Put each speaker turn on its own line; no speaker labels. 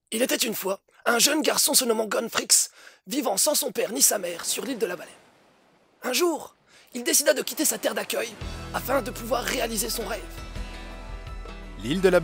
Il était une fois un jeune garçon se nommant Gonfrix, vivant sans son père ni sa mère sur l'île de la Baleine. Un jour, il décida de quitter sa terre d'accueil afin de pouvoir réaliser son rêve.
L'île de la